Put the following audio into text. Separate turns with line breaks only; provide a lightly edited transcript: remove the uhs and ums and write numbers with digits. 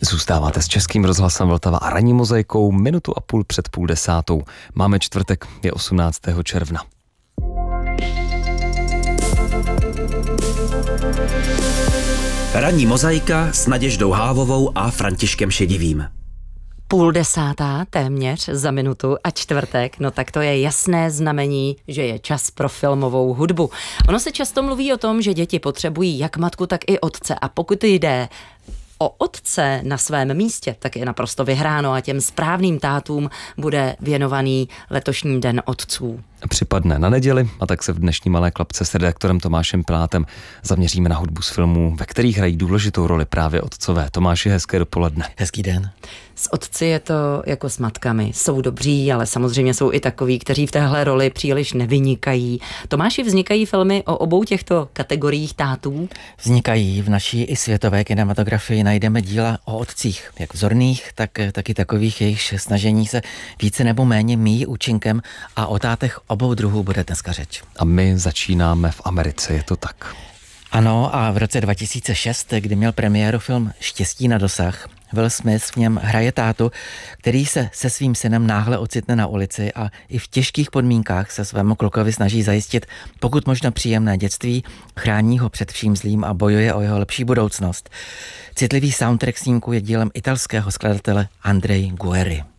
Zůstáváte s Českým rozhlasem Vltava a ranní mozaikou 1,5 minuty před 9:30. Máme čtvrtek, je 18. června.
Ranní mozaika s Naděždou Hávovou a Františkem Šedivým.
9:30 téměř za minutu a čtvrtek, no tak to je jasné znamení, že je čas pro filmovou hudbu. Ono se často mluví o tom, že děti potřebují jak matku, tak i otce a pokud jde o otce na svém místě, tak je naprosto vyhráno a těm správným tátům bude věnovaný letošní den otců.
Připadne na neděli a tak se v dnešní Malé klapce s redaktorem Tomášem Pilátem zaměříme na hudbu z filmů, ve kterých hrají důležitou roli právě otcové. Tomáši, hezké dopoledne.
Hezký den.
S otci je to jako s matkami. Jsou dobří, ale samozřejmě jsou i takoví, kteří v téhle roli příliš nevynikají. Tomáši, vznikají filmy o obou těchto kategoriích tátů?
Vznikají. V naší i světové kinematografii najdeme díla o otcích, jak vzorných, tak i takových, jejichž snažení se více nebo méně míjí účinkem a o tátech obou druhů bude dneska řeč.
A my začínáme v Americe, je to tak?
Ano, a v roce 2006, kdy měl premiéru film Štěstí na dosah, Will Smith v něm hraje tátu, který se se svým synem náhle ocitne na ulici a i v těžkých podmínkách se svému klukovi snaží zajistit pokud možno příjemné dětství, chrání ho před vším zlým a bojuje o jeho lepší budoucnost. Citlivý soundtrack snímku je dílem italského skladatele Andrej Guerri.